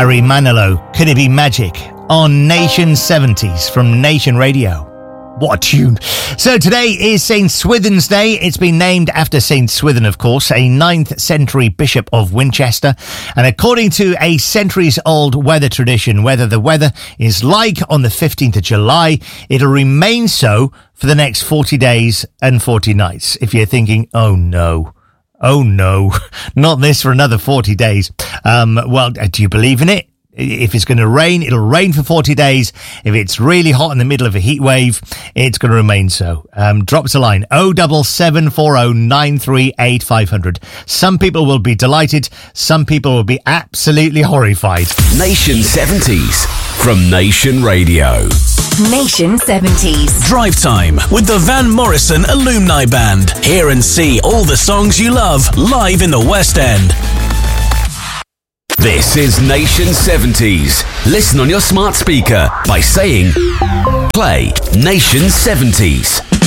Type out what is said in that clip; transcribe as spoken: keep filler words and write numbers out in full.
Barry Manilow, Could It Be Magic? On Nation seventies from Nation Radio. What a tune. So today is Saint Swithin's Day. It's been named after Saint Swithin, of course, a ninth century bishop of Winchester. And according to a centuries-old weather tradition, whether the weather is like on the fifteenth of July, it'll remain so for the next forty days and forty nights. If you're thinking, oh no, oh no, not this for another forty days. Um, well, do you believe in it? If it's going to rain, it'll rain for forty days. If it's really hot in the middle of a heat wave, it's going to remain so. Um, drop us a line, oh seven seven four oh nine three eight five hundred. Some people will be delighted. Some people will be absolutely horrified. Nation seventies from Nation Radio. Nation seventies. Drive Time with the Van Morrison Alumni Band. Hear and see all the songs you love live in the West End. This is Nation seventies. Listen on your smart speaker by saying, play Nation seventies.